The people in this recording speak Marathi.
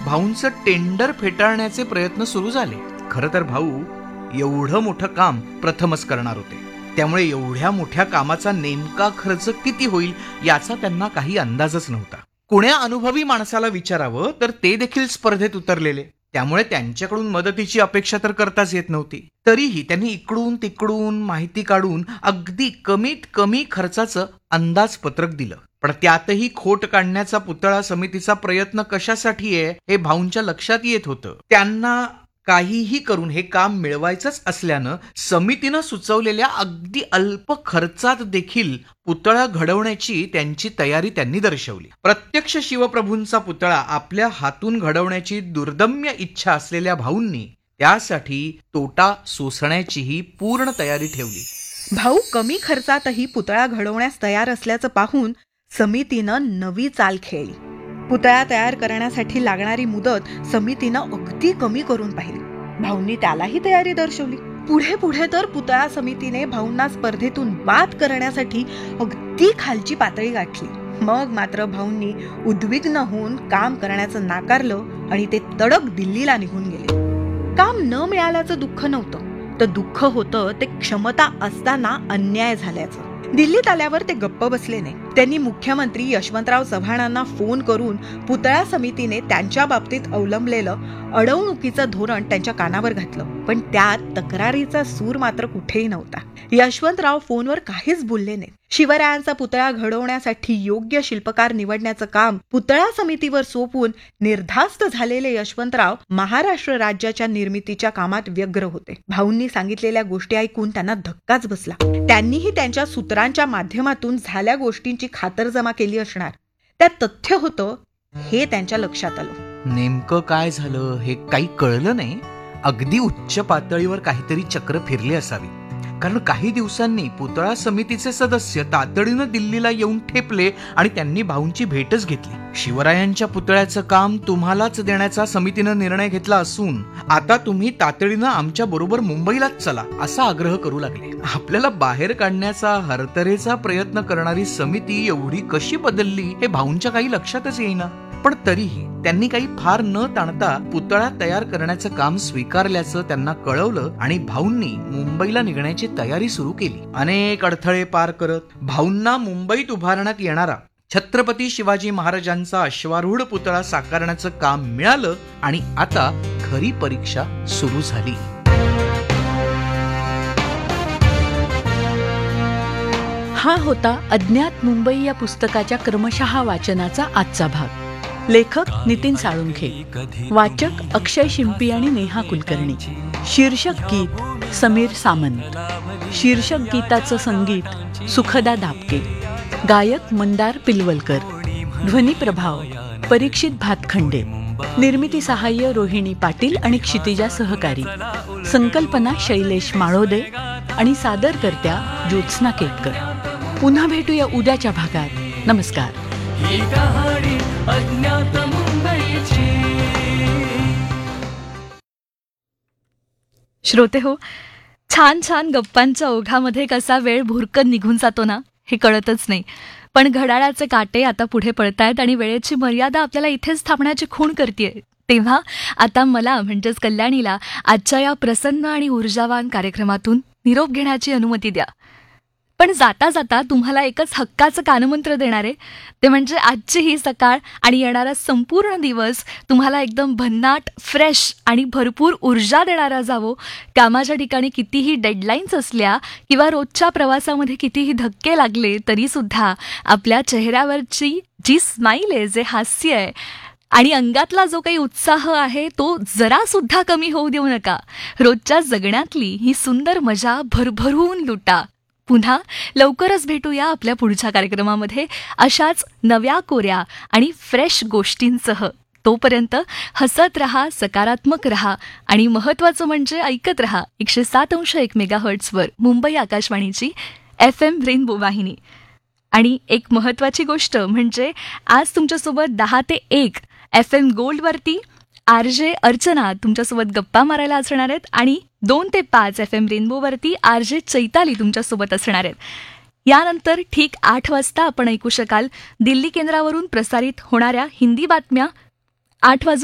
भाऊंचं टेंडर फेटाळण्याचे प्रयत्न सुरू झाले. खरं तर भाऊ एवढं मोठं काम प्रथमच करणार होते, त्यामुळे एवढ्या मोठ्या कामाचा नेमका खर्च किती होईल याचा त्यांना काही अंदाजच नव्हता. कोण्या अनुभवी माणसाला विचारावं तर ते देखील स्पर्धेत उतरलेले, त्यामुळे त्यांच्याकडून मदतीची अपेक्षा तर करताच येत नव्हती. तरीही त्यांनी इकडून तिकडून माहिती काढून अगदी कमीत कमी खर्चाचं अंदाजपत्रक दिलं. पण त्यातही खोट काढण्याचा पुतळा समितीचा प्रयत्न कशासाठी आहे हे भाऊंच्या लक्षात येत होतं. त्यांना काहीही करून हे काम मिळवायचंच असल्यानं समितीनं सुचवलेल्या अगदी अल्प खर्चात देखील पुतळा घडवण्याची त्यांची तयारी त्यांनी दर्शवली. प्रत्यक्ष शिवप्रभूंचा पुतळा आपल्या हातून घडवण्याची दुर्दम्य इच्छा असलेल्या भाऊंनी त्यासाठी तोटा सोसण्याचीही पूर्ण तयारी ठेवली. भाऊ कमी खर्चातही पुतळा घडवण्यास तयार असल्याचं पाहून समितीनं नवी चाल खेळली. पुतळा तयार करण्यासाठी लागणारी मुदत समितीनं अगदी कमी करून पाहिली. भाऊंनी त्यालाही तयारी दर्शवली. पुढे तर पुतळा समितीने भाऊंना स्पर्धेतून बाद करण्यासाठी अगदी खालची पातळी गाठली. मग मात्र भाऊंनी उद्विग्न होऊन काम करण्याचं नाकारलं आणि ते तडक दिल्लीला निघून गेले. काम न मिळाल्याचं दुःख नव्हतं, तर दुःख होतं ते क्षमता असताना अन्याय झाल्याचं. दिल्लीत आल्यावर ते गप्प बसले नाही. त्यांनी मुख्यमंत्री यशवंतराव चव्हाणांना फोन करून पुतळा समितीने त्यांच्या बाबतीत अवलंबलेलं अडवणुकीचं धोरण त्यांच्या कानावर घातलं. पण त्यात तक्रारीचा सूर मात्र कुठेही नव्हता. यशवंतराव फोनवर काहीच बोलले नाहीत. शिवरायांचा पुतळा घडवण्यासाठी योग्य शिल्पकार निवडण्याचं काम पुतळा समितीवर सोपवून निर्धास्त झालेले यशवंतराव महाराष्ट्र राज्याच्या निर्मितीच्या कामात व्यग्र होते. भाऊंनी सांगितलेल्या गोष्टी ऐकून त्यांना धक्काच बसला. त्यांनीही त्यांच्या सूत्रांच्या माध्यमातून झाल्या गोष्टींची खातरजमा केली असणार. त्यात तथ्य होतं हे त्यांच्या लक्षात आलं. नेमकं काय झालं हे काही कळलं नाही. अगदी उच्च पातळीवर काहीतरी चक्र फिरले असावी, कारण काही दिवसांनी पुतळा समितीचे सदस्य तातडीनं दिल्लीला येऊन ठेपले आणि त्यांनी भाऊंची भेटच घेतली. शिवरायांच्या पुतळ्याचं काम तुम्हालाच देण्याचा समितीनं निर्णय घेतला असून आता तुम्ही तातडीनं आमच्या बरोबर मुंबईलाच चला असा आग्रह करू लागले. आपल्याला बाहेर काढण्याचा हरतऱ्हेचा प्रयत्न करणारी समिती एवढी कशी बदलली हे भाऊंच्या काही लक्षातच येईना. पण तरीही त्यांनी काही फार न ताणता पुतळा तयार करण्याचं काम स्वीकारल्याचं त्यांना कळवलं आणि भाऊंनी मुंबईला निघण्याची तयारी सुरू केली. अनेक अडथळे पार करत भाऊंना मुंबईत उभारण्यात येणारा छत्रपती शिवाजी महाराजांचा अश्वारूढ पुतळा साकारण्याचं काम मिळालं आणि आता खरी परीक्षा सुरू झाली. हा होता अज्ञात मुंबई या पुस्तकाच्या क्रमशः वाचनाचा आजचा भाग. लेखक नितीन साळुंखे, वाचक अक्षय शिंपी आणि नेहा कुलकर्णी. शीर्षक गीत समीर सामंत. शीर्षक गीताचं संगीत सुखदा दापके. गायक मंदार पिलवलकर. ध्वनी प्रभाव परीक्षित भातखंडे. निर्मिती सहाय्य रोहिणी पाटील आणि क्षितिजा सहकारी. संकल्पना शैलेश माळोदे आणि सादरकर्त्या ज्योत्स्ना केतकर. पुन्हा भेटूया उद्याच्या भागात. नमस्कार. ही कहाणी अज्ञात मुंबईची. श्रोते हो, छान छान गप्पांच्या ओघामध्ये कसा वेळ भुरकन निघून जातो ना हे कळतच नाही. पण घड्याळाचे काटे आता पुढे पळतायत आणि वेळेची मर्यादा आपल्याला इथेच थांबण्याची खूण करतेय. तेव्हा आता मला म्हणजेच कल्याणीला आजच्या या प्रसन्न आणि ऊर्जावान कार्यक्रमातून निरोप घेण्याची अनुमती द्या. पण जाता जाता तुम्हाला एकच हक्काचं कानमंत्र देणार आहे. ते म्हणजे आजची ही सकाळ आणि येणारा संपूर्ण दिवस तुम्हाला एकदम भन्नाट, फ्रेश आणि भरपूर ऊर्जा देणारा जावो. कामाच्या ठिकाणी कितीही डेडलाईन्स असल्या किंवा रोजच्या प्रवासामध्ये कितीही धक्के लागले तरीसुद्धा आपल्या चेहऱ्यावरची जी स्माईल आहे, जे हास्य आहे आणि अंगातला जो काही उत्साह आहे तो जरासुद्धा कमी होऊ देऊ नका. रोजच्या जगण्यातली ही सुंदर मजा भरभरून लुटा. पुन्हा लवकरच भेटूया आपल्या पुढच्या कार्यक्रमामध्ये अशाच नव्या कोऱ्या आणि फ्रेश गोष्टींसह. तोपर्यंत हसत रहा, सकारात्मक रहा आणि महत्त्वाचं म्हणजे ऐकत रहा 107.1 मेगाहर्ट्झवर मुंबई आकाशवाणीची FM रेनबो वाहिनी. आणि एक महत्त्वाची गोष्ट म्हणजे आज तुमच्यासोबत 10 ते 1 FM गोल्डवरती RJ अर्चना तुमच्यासोबत गप्पा मारायला असणार आहेत आणि 2 ते 5 FM रेनबोवरती RJ चैताली तुमच्यासोबत असणार आहेत. यानंतर ठीक 8 वाजता आपण ऐकू शकाल दिल्ली केंद्रावरून प्रसारित होणाऱ्या हिंदी बातम्या. 8 वाजून